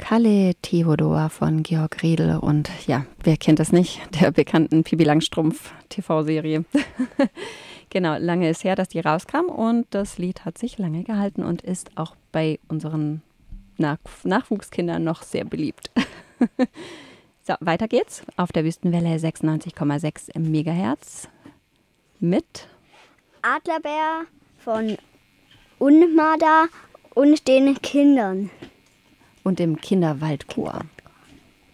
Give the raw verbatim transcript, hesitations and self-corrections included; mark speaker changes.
Speaker 1: Kalle Theodor von Georg Riedel und ja, wer kennt das nicht, der bekannten Pippi Langstrumpf-T V-Serie. Genau, lange ist her, dass die rauskam und das Lied hat sich lange gehalten und ist auch bei unseren Nach- Nachwuchskindern noch sehr beliebt. So, weiter geht's auf der Wüstenwelle sechsundneunzig Komma sechs Megahertz mit
Speaker 2: Adlerbär von Unmada und den Kindern.
Speaker 1: und dem Kinderwaldchor.